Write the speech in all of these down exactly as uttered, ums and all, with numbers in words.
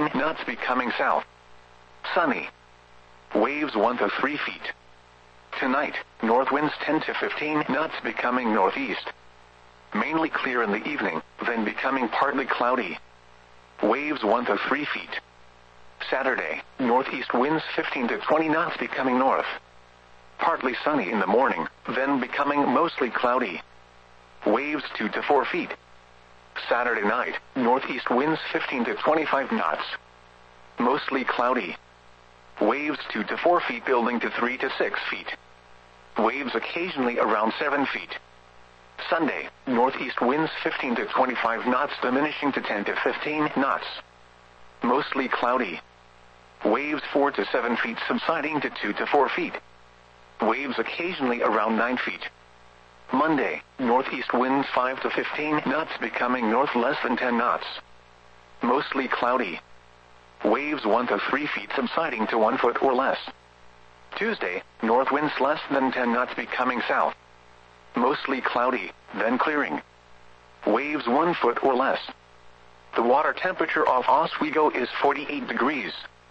fifteen knots becoming south. Sunny. Waves one to three feet. Tonight, north winds ten to fifteen knots becoming northeast. Mainly clear in the evening, then becoming partly cloudy. Waves one to three feet. Saturday, northeast winds fifteen to twenty knots becoming north. Partly sunny in the morning, then becoming mostly cloudy. Waves two to four feet. Saturday night, northeast winds fifteen to twenty-five knots. Mostly cloudy. Waves two to four feet building to three to six feet. Waves occasionally around seven feet. Sunday, northeast winds fifteen to twenty-five knots diminishing to ten to fifteen knots. Mostly cloudy. Waves four to seven feet subsiding to two to four feet. Waves occasionally around nine feet. Monday, northeast winds five to fifteen knots becoming north less than ten knots. Mostly cloudy. Waves one to three feet subsiding to one foot or less. Tuesday, north winds less than ten knots becoming south. Mostly cloudy, then clearing. Waves one foot or less. The water temperature off Oswego is forty-eight degrees.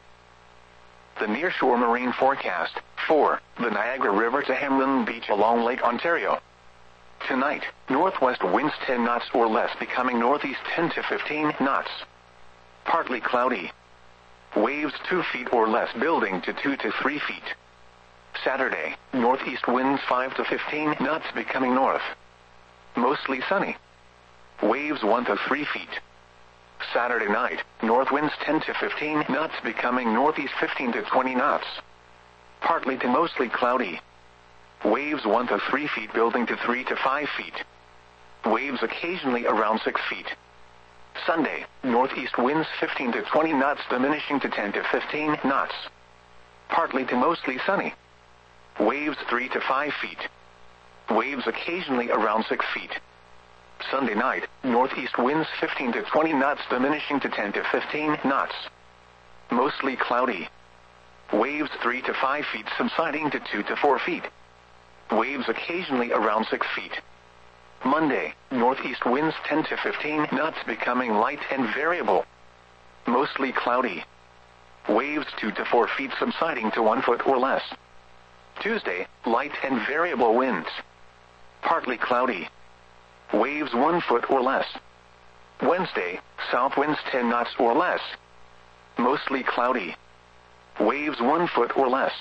The nearshore marine forecast, for the Niagara River to Hamlin Beach along Lake Ontario. Tonight, northwest winds ten knots or less becoming northeast ten to fifteen knots. Partly cloudy. Waves two feet or less building to two to three feet. Saturday, northeast winds five to fifteen knots becoming north. Mostly sunny. Waves one to three feet. Saturday night, north winds ten to fifteen knots becoming northeast fifteen to twenty knots. Partly to mostly cloudy. Waves one to three feet building to three to five feet. Waves occasionally around six feet. Sunday, northeast winds fifteen to twenty knots diminishing to ten to fifteen knots. Partly to mostly sunny. Waves three to five feet. Waves occasionally around six feet. Sunday night, northeast winds fifteen to twenty knots diminishing to ten to fifteen knots. Mostly cloudy. Waves three to five feet subsiding to two to four feet. Waves occasionally around six feet. Monday, northeast winds ten to fifteen knots becoming light and variable. Mostly cloudy. Waves two to four feet subsiding to one foot or less. Tuesday, light and variable winds. Partly cloudy. Waves one foot or less. Wednesday, south winds ten knots or less. Mostly cloudy. Waves one foot or less.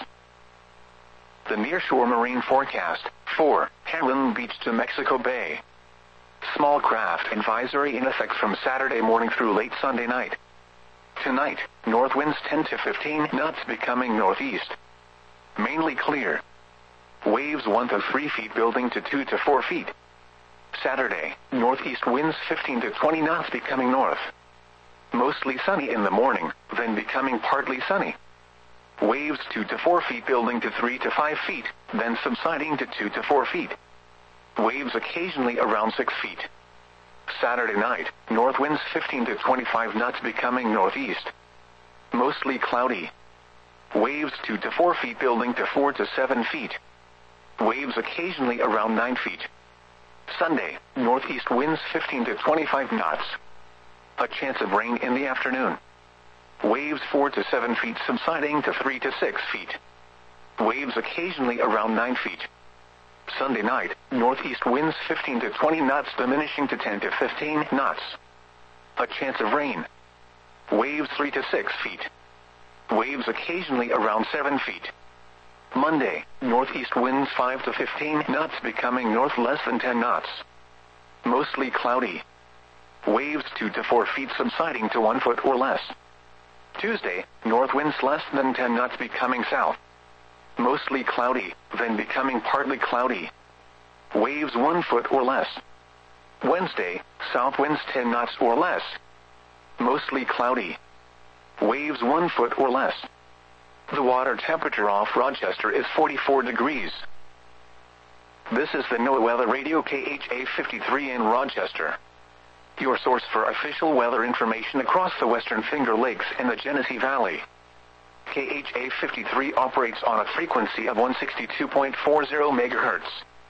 The nearshore marine forecast, for Hamlin Beach to Mexico Bay. Small craft advisory in effect from Saturday morning through late Sunday night. Tonight, north winds ten to fifteen knots becoming northeast. Mainly clear. Waves one to three feet building to two to four feet. Saturday, northeast winds fifteen to twenty knots becoming north. Mostly sunny in the morning, then becoming partly sunny. Waves two to four feet building to three to five feet, then subsiding to two to four feet. Waves occasionally around six feet. Saturday night, north winds fifteen to twenty-five knots becoming northeast. Mostly cloudy. Waves two to four feet building to four to seven feet. Waves occasionally around nine feet. Sunday, northeast winds fifteen to twenty-five knots. A chance of rain in the afternoon. Waves four to seven feet subsiding to three to six feet. Waves occasionally around nine feet. Sunday night, northeast winds fifteen to twenty knots diminishing to ten to fifteen knots. A chance of rain. Waves three to six feet. Waves occasionally around seven feet. Monday, northeast winds five to fifteen knots becoming north less than ten knots. Mostly cloudy. Waves two to four feet subsiding to one foot or less. Tuesday, north winds less than ten knots becoming south. Mostly cloudy, then becoming partly cloudy. Waves one foot or less. Wednesday, south winds ten knots or less. Mostly cloudy. Waves one foot or less. The water temperature off Rochester is forty-four degrees. This is the NOAA Weather Radio K H A fifty-three in Rochester. Your source for official weather information across the Western Finger Lakes and the Genesee Valley. K H A fifty-three operates on a frequency of one sixty-two point four zero megahertz.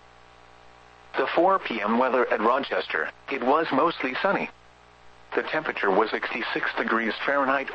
The four p m weather at Rochester, it was mostly sunny. The temperature was sixty-six degrees Fahrenheit